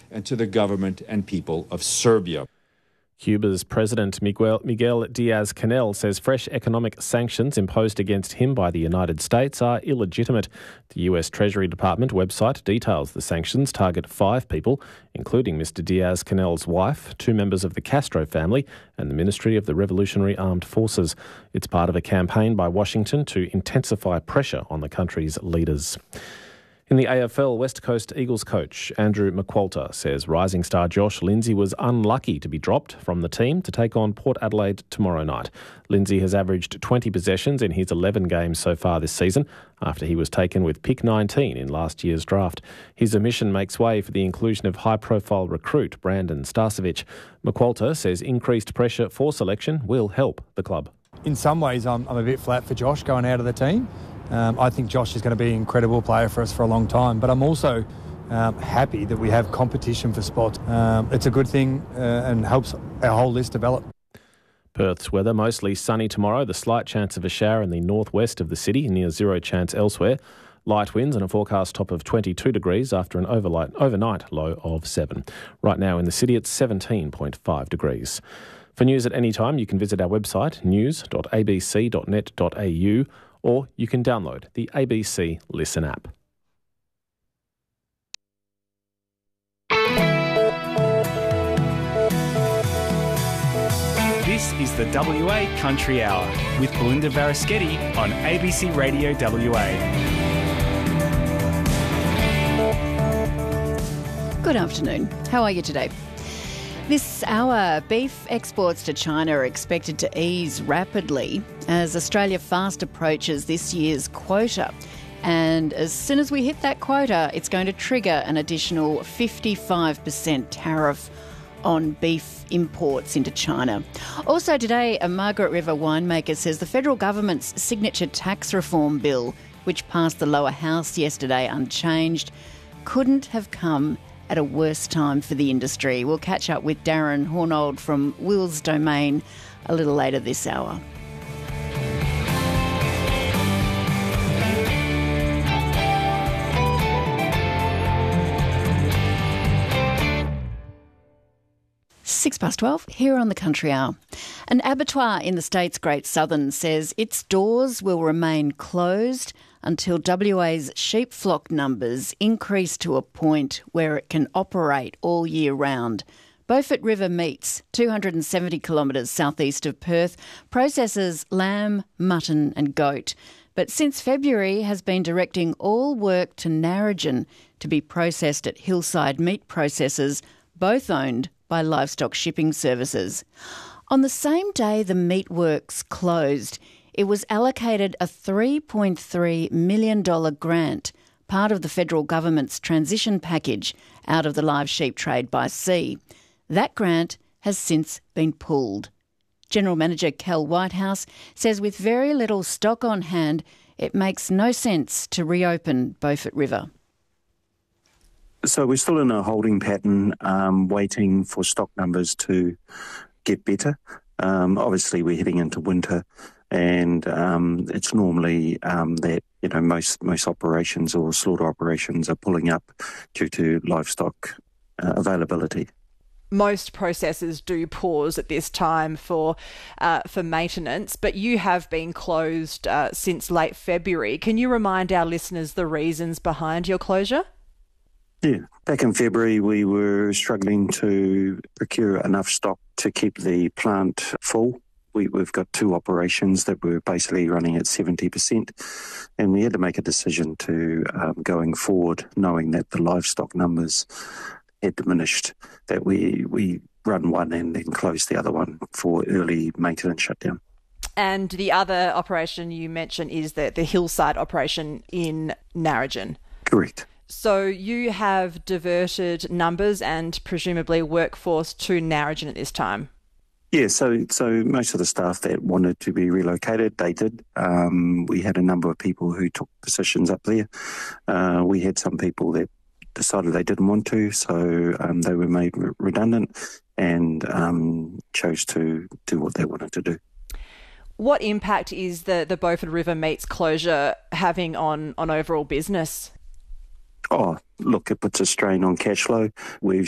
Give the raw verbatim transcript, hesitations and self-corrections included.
and to the government and people of Serbia. Cuba's President Miguel, Miguel Diaz-Canel says fresh economic sanctions imposed against him by the United States are illegitimate. The U S Treasury Department website details the sanctions target five people, including Mister Diaz-Canel's wife, two members of the Castro family, and the Ministry of the Revolutionary Armed Forces. It's part of a campaign by Washington to intensify pressure on the country's leaders. In the A F L, West Coast Eagles coach Andrew McQualter says rising star Josh Lindsay was unlucky to be dropped from the team to take on Port Adelaide tomorrow night. Lindsay has averaged twenty possessions in his eleven games so far this season after he was taken with pick nineteen in last year's draft. His omission makes way for the inclusion of high-profile recruit Brandon Starcevic. McQualter says increased pressure for selection will help the club. In some ways, I'm, I'm a bit flat for Josh going out of the team. Um, I think Josh is going to be an incredible player for us for a long time, but I'm also um, happy that we have competition for spots. Um, it's a good thing uh, and helps our whole list develop. Perth's weather mostly sunny tomorrow. The slight chance of a shower in the northwest of the city, near zero chance elsewhere. Light winds and a forecast top of twenty-two degrees after an overlight, overnight low of seven. Right now in the city it's seventeen point five degrees. For news at any time, you can visit our website news dot a b c dot net dot a u or you can download the A B C Listen app. This is the W A Country Hour with Belinda Varaschetti on A B C Radio W A. Good afternoon. How are you today? This hour, beef exports to China are expected to ease rapidly as Australia fast approaches this year's quota. And as soon as we hit that quota, it's going to trigger an additional fifty-five percent tariff on beef imports into China. Also today, a Margaret River winemaker says the federal government's signature tax reform bill, which passed the lower house yesterday unchanged, couldn't have come at a worse time for the industry. We'll catch up with Darren Hornold from Will's Domain a little later this hour. Six past twelve, here on the Country Hour. An abattoir in the state's Great Southern says its doors will remain closed until W A's sheep flock numbers increase to a point where it can operate all year round. Beaufort River Meats, two hundred seventy kilometres southeast of Perth, processes lamb, mutton and goat, but since February has been directing all work to Narrogin to be processed at Hillside Meat Processors, both owned by Livestock Shipping Services. On the same day the meatworks closed, it was allocated a three point three million dollars grant, part of the federal government's transition package out of the live sheep trade by sea. That grant has since been pulled. General Manager Kel Whitehouse says with very little stock on hand, it makes no sense to reopen Beaufort River. So we're still in a holding pattern, um, waiting for stock numbers to get better. Um, obviously, we're heading into winter, and um, it's normally um, that you know most most operations or slaughter operations are pulling up due to livestock uh, availability. Most processors do pause at this time for uh, for maintenance, but you have been closed uh, since late February. Can you remind our listeners the reasons behind your closure? Yeah, back in February we were struggling to procure enough stock to keep the plant full. We, we've got two operations that were basically running at seventy percent, and we had to make a decision to um, going forward, knowing that the livestock numbers had diminished, that we, we run one and then close the other one for early maintenance shutdown. And the other operation you mentioned is the, the Hillside operation in Narrogin. Correct. So you have diverted numbers and presumably workforce to Narrogin at this time? Yeah, so so most of the staff that wanted to be relocated, they did. Um, we had a number of people who took positions up there. Uh, we had some people that decided they didn't want to, so um, they were made re- redundant and um, chose to do what they wanted to do. What impact is the, the Beaufort River Meats closure having on, on overall business? Oh, look, it puts a strain on cash flow. We've